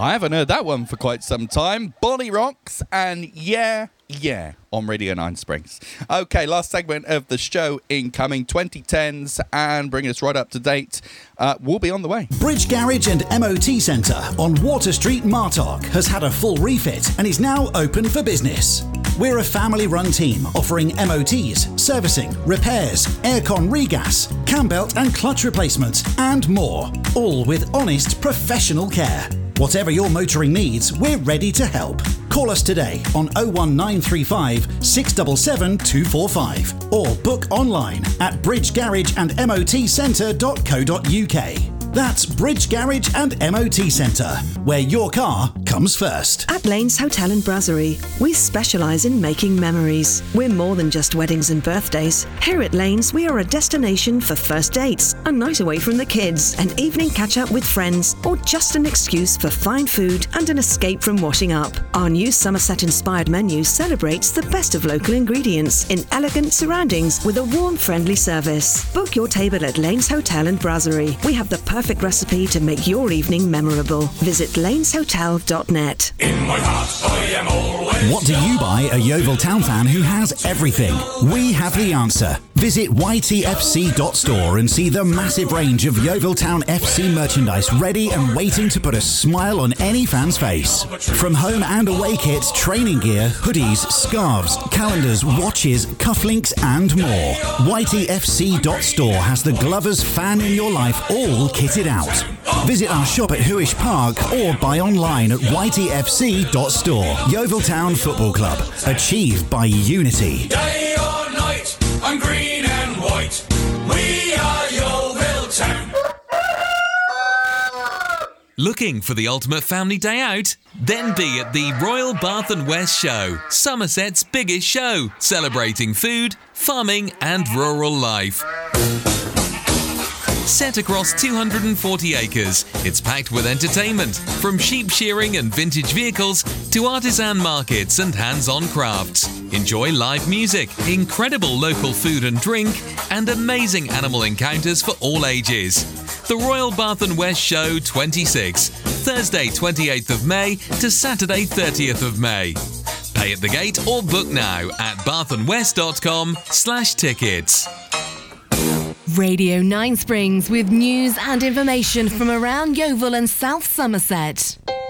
I haven't heard that one for quite some time. Bonnie Rocks and Yeah, on Radio 9 Springs. Okay, last segment of the show incoming, 2010s, and bringing us right up to date. We'll be on the way. Bridge Garage and MOT Centre on Water Street, Martock has had a full refit and is now open for business. We're a family-run team offering MOTs, servicing, repairs, aircon regas, cam belt and clutch replacements, and more, all with honest, professional care. Whatever your motoring needs, we're ready to help. Call us today on 01935 677 245 or book online at bridgegarageandmotcentre.co.uk. That's Bridge Garage and MOT Centre, where your car comes first. At Lanes Hotel and Brasserie, we specialise in making memories. We're more than just weddings and birthdays. Here at Lanes, we are a destination for first dates, a night away from the kids, an evening catch-up with friends, or just an excuse for fine food and an escape from washing up. Our new Somerset-inspired menu celebrates the best of local ingredients in elegant surroundings with a warm, friendly service. Book your table at Lanes Hotel and Brasserie. We have the perfect recipe to make your evening memorable. Visit laneshotel.net. In my heart, I am always. What do you buy a Yeovil Town fan who has everything? We have the answer. Visit ytfc.store and see the massive range of Yeovil Town FC merchandise ready and waiting to put a smile on any fan's face. From home and away kits, training gear, hoodies, scarves, calendars, watches, cufflinks and more. ytfc.store has the Glovers fan in your life all kitted out. Visit our shop at Huish Park or buy online at ytfc.store. Yeovil Town Football Club. Achieved by unity. Day or night, I'm green and white. We are Yeovil Town. Looking for the ultimate family day out? Then be at the Royal Bath & West Show, Somerset's biggest show, celebrating food, farming and rural life. Set across 240 acres, it's packed with entertainment, from sheep shearing and vintage vehicles to artisan markets and hands-on crafts. Enjoy live music, incredible local food and drink, and amazing animal encounters for all ages. The Royal Bath & West Show 26, Thursday 28th of May to Saturday 30th of May. Pay at the gate or book now at bathandwest.com/tickets. Radio 9 Springs with news and information from around Yeovil and South Somerset.